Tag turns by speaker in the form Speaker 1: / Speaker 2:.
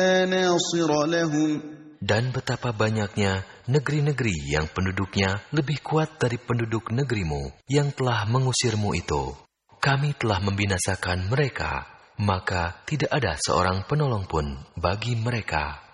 Speaker 1: ناصر لهم.
Speaker 2: Dan betapa banyaknya negeri-negeri yang penduduknya lebih kuat dari penduduk negerimu yang telah mengusirmu itu. Kami telah membinasakan mereka, maka tidak ada seorang penolong pun bagi mereka.